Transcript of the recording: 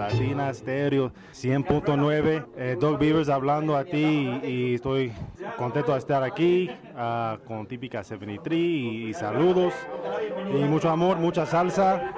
Latina Stereo 100.9. Doug Beavers hablando a ti y estoy contento de estar aquí con Típica 73 y saludos y mucho amor, mucha salsa